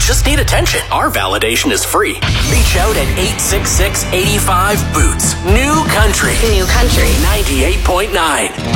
just need attention. Our validation is free. Reach out at 866-85-BOOTS. New Country. New Country. 98.9.